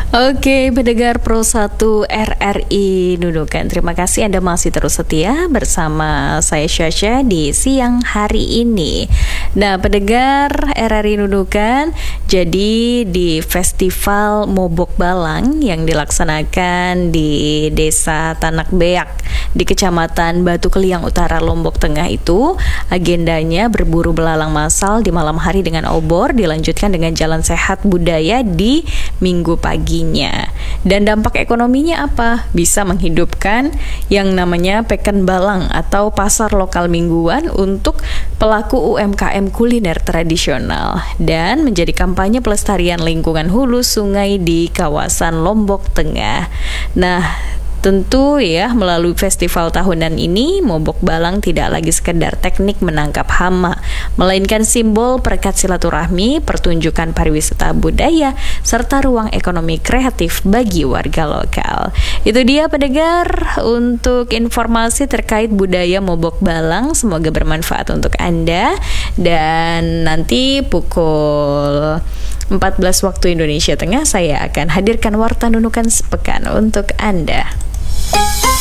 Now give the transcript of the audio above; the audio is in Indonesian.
Oke, pendengar Pro 1 RRI Nunukan. Terima kasih Anda masih terus setia bersama saya Syasha di siang hari ini. Nah, pendengar RRI Nunukan, jadi di Festival Mobok Balang yang dilaksanakan di Desa Tanak Beak di Kecamatan Batu Keliang Utara, Lombok Tengah itu, agendanya berburu belalang massal di malam hari dengan obor, dilanjutkan dengan jalan sehat budaya di minggu paginya. Dan dampak ekonominya apa? Bisa menghidupkan yang namanya Peken Balang atau pasar lokal mingguan untuk pelaku UMKM kuliner tradisional, dan menjadi kampanye pelestarian lingkungan hulu sungai di kawasan Lombok Tengah. Nah, tentu ya, melalui festival tahunan ini, Mobok Balang tidak lagi sekedar teknik menangkap hama, melainkan simbol perekat silaturahmi, pertunjukan pariwisata budaya, serta ruang ekonomi kreatif bagi warga lokal. Itu dia pendengar untuk informasi terkait budaya Mobok Balang. Semoga bermanfaat untuk Anda. Dan nanti pukul 14 waktu Indonesia Tengah saya akan hadirkan Warta Nunukan sepekan untuk Anda.